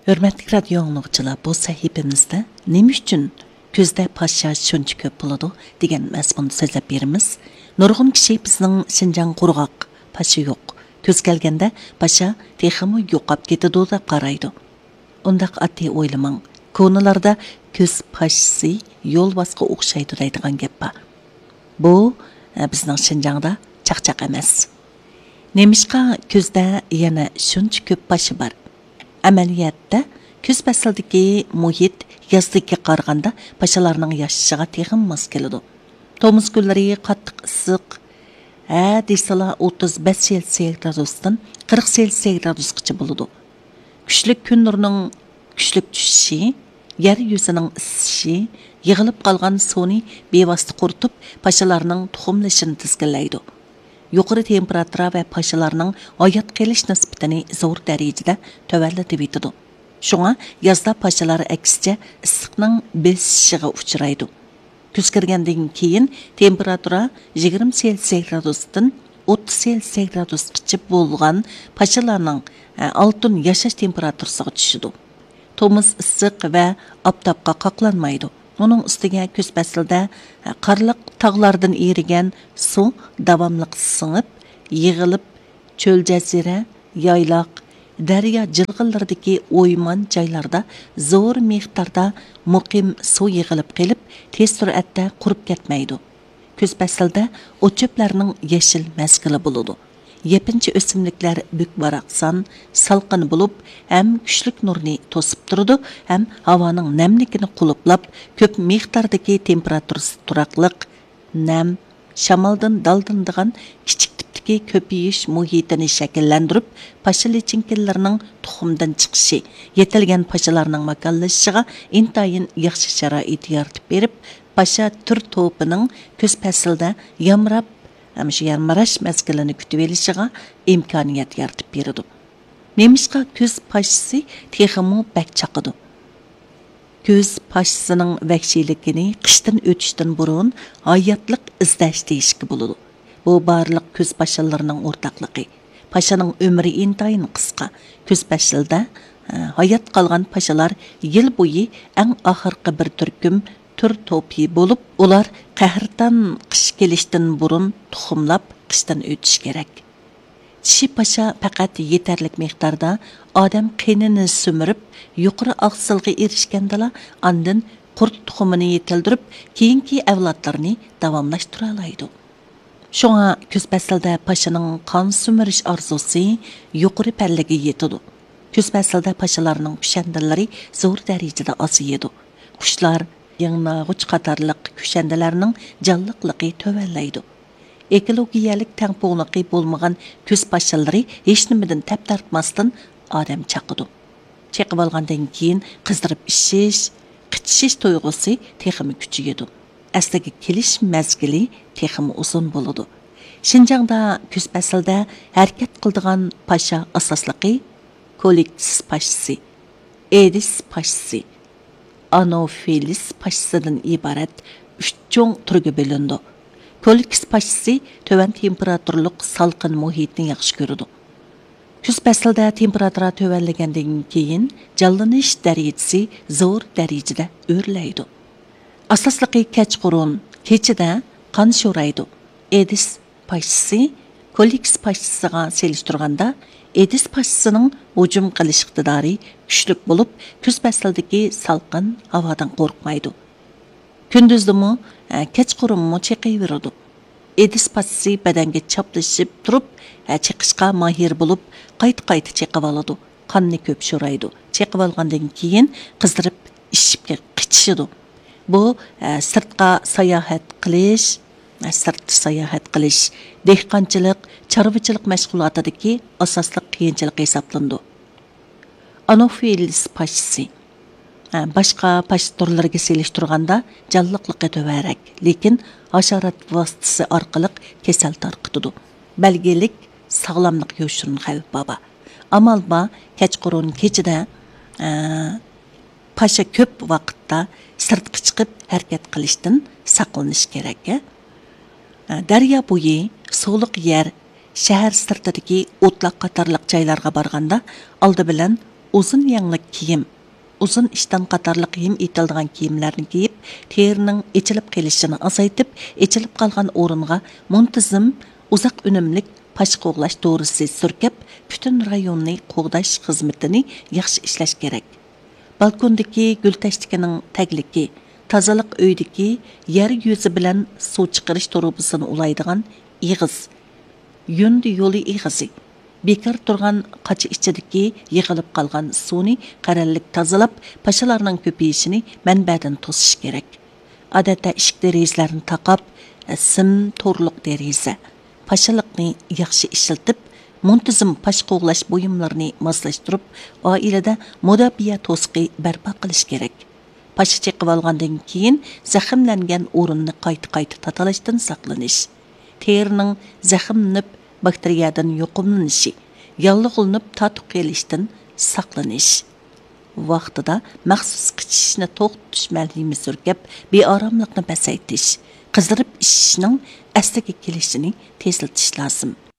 Hörmətli radio anlıqçılar, bu səhifəmizdə nima üçün көздә паша şuncha ko'p bo'ladi degan mazmunda so'zlab beramiz. Nurg'un kishi bizning Шинжаң qurg'oq паша yo'q. Ko'z kelganda паша texmi yo'qab ketadi deb qaraydi. Undaq oddiy o'ylamang. Ko'nalarda ko'z pashasi yo'l bosqa o'xshaydi deydigan gap bor. Bu bizning Шинжаңда chaqchaq emas. Nemishqa ko'zda yana shuncha ko'p паша bor. Amaliyatda ko'z fasildagi muhit yozdagi qaraganda pashalarning yashashiga texim mos keladi. Tomuz kunlari qattiq issiq, desala 35 Selsiy gradusdan 40 Selsiy gradusgacha bo'ladi. Kuchli kun nurining kuchli tushishi, yer yuzining isishi, yig'ilib qolgan suvni bevosita quritib, pashalarning tuxumlashini tizginlaydi. Yuqori temperatura va pashalarning hayot qelish nisbatini zo'r darajada tuvallatib etadi. Shunga yozda pashalar aksicha issiqning besishiga uchraydi. Kuz kirgandan keyin temperatura 20 Selsiy gradusdan 30 Selsiy gradusgacha bo'lgan pashalarning altun yashash temperaturasiga tushadi. Tomuz issiq va oftobga qoqlanmaydi. Onun ustiga ko'z faslida qarliq tog'lardan erigan suv davomli singib, yig'ilib cho'l jazira, yayloq, daryo jilg'inlaridagi o'yman joylarda zo'r miqdorda muqim suv yig'ilib qelib, tez sur'atda qurib ketmaydi. Ko'z faslida o'cho'plarning yashil mazgili bo'ladi. Yapinchi o'simliklar bukbaraqsan, salqin bo'lib, ham kuchlik nurni to'sib turadi, ham havoning namligini quluplab, ko'p miqdordagi temperaturasi turaqliq, nam, shamoldan daldindigan kichik tipdagi ko'payish muhitini shakllantirib, pasha lichinkinlarning tuxumdan chiqishi, yetilgan pashalarning makonlashishiga intayin yaxshi sharoit yaratib berib, pasha tur to'pining ko'z faslida yamrab yarmarash mazgilini kutib olishiga imkoniyat yaratib beradi. Nemishqa ko'z pashasi texmi bak chaqidi. Ko'z pashasining vahshiyligini qishdan o'tishdan burun hayotlik izlash deyishga bo'ladi. Bu barliq ko'z pashalarining o'rtaqligi. Pashaning umri intayin qisqa. Ko'z pashilda hayot qolgan pashalar yil bo'yi eng oxirgi bir turkum tur to'pi bo'lib, ular qahrdan qish kelishdan burun tuxumlab qishdan o'tish kerak. Dişi pasha faqat yetarlik miqdorda odam qinini sumirib, yuqori oqsilga erishgandala, andin qurt tuxumini yetildirib, keyingi avlodlarni davomlashtira oladi. Shunga ko'z faslida pashaning qon sumirish orzusi yuqori pallaga yetadi. Ko'z faslida pashalarning kushandalari zo'r darajada oziyadi. Qushlar yangnag'uch qatorliq kushandalarning jonliqligi to'vallaydi. Ekologiyalik tangpo'nliqi bo'lmagan ko'z pashalari hech nimadan tap tortmasdan odam chaqidi. Chaqib olgandan keyin qizdirib ishish, qichish tuyg'usi texmi kuchayadi. Asliga kelish mazgili texmi uzun bo'ladi. Шинжаңда ko'z faslida harakat qiladigan pasha asosligi Koliktis pashasi, Edis pashasi, Anopheles pashasidan iborat 3 cho'ng turga bo'lindi. Koliktis pashasi tovan temperaturliq salqin muhitni yaxshi ko'radi. Kuz faslida temperatura tovanlagandan keyin jonlanish darajasi zo'r darajada o'rlaydi. Asosligi kechqurun, kechida qon sho'raydi. Edis pashasi Koliktis pashasiga selishtirganda Edis pashasining hujum qilish iqtidori kuchli bo'lib, kuz faslidagi salqin havodan qo'rqmaydi. Kunduzdimi, kechqurunmi chaqayveradi. Edis pashasi badanga chaplashib turib, chiqishga mahir bo'lib, qayta chaqib oladi. Qonni ko'p sho'raydi. Chaqib olgandan keyin qizdirib ishibga qichishadi. Bu sirtqa sayohat qilish, dehqonchilik, chorvachilik mashg'ulotidagi asosli qiyinchilik hisoblanadi. Anopheles pashasi boshqa pash turlariga selishtirganda jonliqligi to'varak, lekin hasharot vositasi orqali kasal tarqitadi. Belgilik sog'lomlik yoshirin xavf baba. Amalba kechqurun kechida pasha ko'p vaqtda sirtqa chiqib harakat qilishdan saqlanish kerak. Daryo bo'yi, so'liq yer, shahar sirtidagi o'tloq qatorliq joylarga borganda oldi bilan uzun yangliq kiyim, uzun ishdan qatorliq yem etildigan kiyimlarni kiyib, terining echilib qolishini azaytib, echilib qolgan o'ringa muntazam, uzoq unumlik pash qo'g'lash dorisi surkab, butun rayonni qo'g'dash xizmatini yaxshi ishlash kerak. Balkondagi gul tashtikining tagligi, tozaliq uydagi yer yuzi bilan suv chiqarish torobisini ulaydigan ig'iz, yundi yo'li ig'izi, bekar turgan qachi ichidagi yig'ilib qolgan suvni qarallik tozalab, pashalarning ko'payishini manbadan to'sish kerak. Odatda eshik derazalarini taqab, sim to'rliq deraza, pashalikni yaxshi ishlatib, muntazam pash qo'g'lash buyumlarini moslashtirib, oilada mudofaa to'siqi barpo qilish kerak. Pash chiqib olgandan keyin zaxmlangan o'rinni qayta tatalashdan saqlanish, terining zaxmlanib bakteriyadan yo'qolinishi, yallig'lanib tatib kelishdan saqlanish. Vaqtida maxsus qichishni to'xtatish malhimi surkab, beoromlikni pasaytish, qizdirib ishishning asliga kelishini tezlatish lozim.